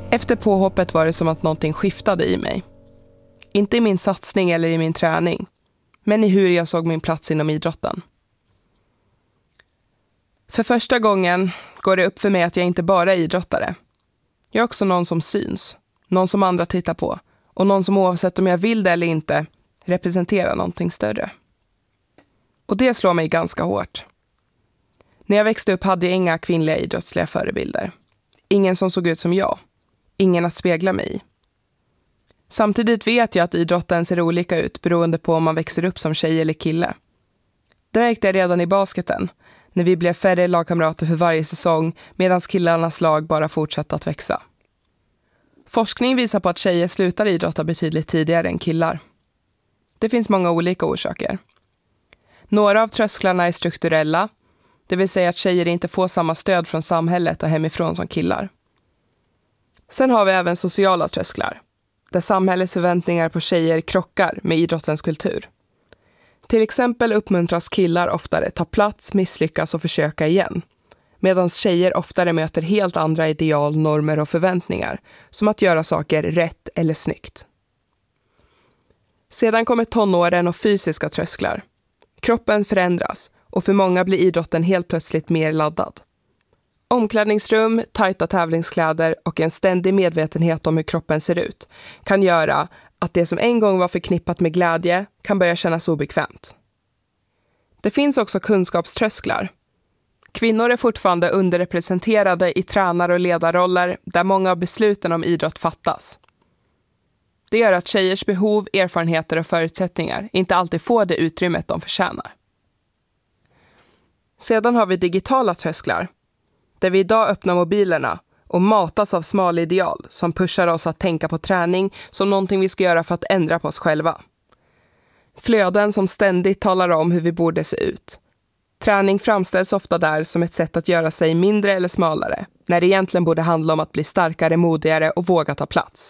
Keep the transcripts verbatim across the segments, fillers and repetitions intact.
Efter påhoppet var det som att någonting skiftade i mig. Inte i min satsning eller i min träning, men i hur jag såg min plats inom idrotten. För första gången går det upp för mig att jag inte bara är idrottare. Jag är också någon som syns, någon som andra tittar på och någon som oavsett om jag vill det eller inte representerar någonting större. Och det slår mig ganska hårt. När jag växte upp hade jag inga kvinnliga idrottsliga förebilder. Ingen som såg ut som jag. Ingen att spegla mig i. Samtidigt vet jag att idrotten ser olika ut beroende på om man växer upp som tjej eller kille. Det märkte jag redan i basketen, när vi blev färre lagkamrater för varje säsong medan killarnas lag bara fortsatte att växa. Forskning visar på att tjejer slutar idrotta betydligt tidigare än killar. Det finns många olika orsaker. Några av trösklarna är strukturella, det vill säga att tjejer inte får samma stöd från samhället och hemifrån som killar. Sen har vi även sociala trösklar, där samhällets förväntningar på tjejer krockar med idrottens kultur. Till exempel uppmuntras killar oftare ta plats, misslyckas och försöka igen, medan tjejer oftare möter helt andra ideal, normer och förväntningar, som att göra saker rätt eller snyggt. Sedan kommer tonåren och fysiska trösklar. Kroppen förändras och för många blir idrotten helt plötsligt mer laddad. Omklädningsrum, tajta tävlingskläder och en ständig medvetenhet om hur kroppen ser ut kan göra att det som en gång var förknippat med glädje kan börja kännas obekvämt. Det finns också kunskapströsklar. Kvinnor är fortfarande underrepresenterade i tränar- och ledarroller där många av besluten om idrott fattas. Det gör att tjejers behov, erfarenheter och förutsättningar inte alltid får det utrymmet de förtjänar. Sedan har vi digitala trösklar, där vi idag öppnar mobilerna och matas av smala ideal som pushar oss att tänka på träning som någonting vi ska göra för att ändra på oss själva. Flöden som ständigt talar om hur vi borde se ut. Träning framställs ofta där som ett sätt att göra sig mindre eller smalare, när det egentligen borde handla om att bli starkare, modigare och våga ta plats.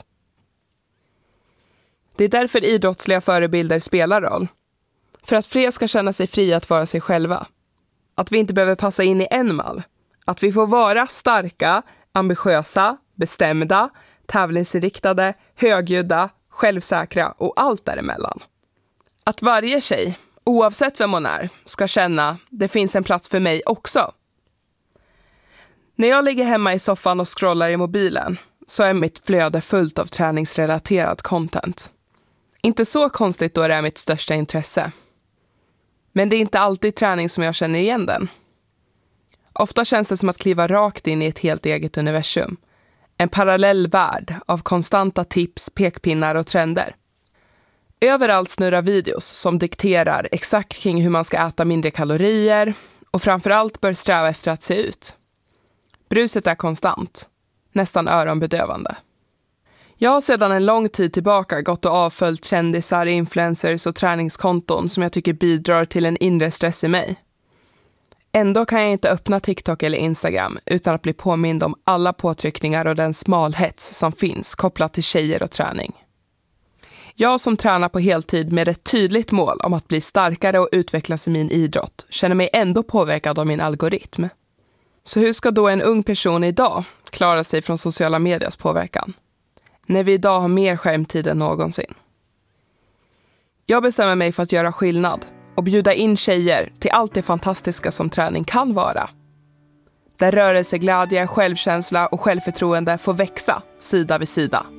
Det är därför idrottsliga förebilder spelar roll. För att fler ska känna sig fria att vara sig själva. Att vi inte behöver passa in i en mall. Att vi får vara starka, ambitiösa, bestämda, tävlingsinriktade, högljudda, självsäkra och allt däremellan. Att varje tjej, oavsett vem hon är, ska känna det finns en plats för mig också. När jag ligger hemma i soffan och scrollar i mobilen så är mitt flöde fullt av träningsrelaterad content. Inte så konstigt då det är mitt största intresse. Men det är inte alltid träning som jag känner igen den. Ofta känns det som att kliva rakt in i ett helt eget universum. En parallell värld av konstanta tips, pekpinnar och trender. Överallt snurrar videos som dikterar exakt kring hur man ska äta mindre kalorier och framförallt bör sträva efter att se ut. Bruset är konstant, nästan öronbedövande. Jag har sedan en lång tid tillbaka gått och avföljt kändisar, influencers och träningskonton som jag tycker bidrar till en inre stress i mig. Ändå kan jag inte öppna TikTok eller Instagram utan att bli påmind om alla påtryckningar och den smalhets som finns kopplat till tjejer och träning. Jag som tränar på heltid med ett tydligt mål om att bli starkare och utvecklas i min idrott känner mig ändå påverkad av min algoritm. Så hur ska då en ung person idag klara sig från sociala medias påverkan? När vi idag har mer skärmtid än någonsin. Jag bestämmer mig för att göra skillnad och bjuda in tjejer till allt det fantastiska som träning kan vara. Där rörelseglädje, självkänsla och självförtroende får växa sida vid sida.